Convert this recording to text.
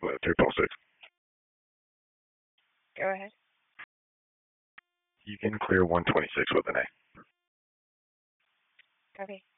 Well, 3.6. Go ahead. You can clear 126 with an A. Copy.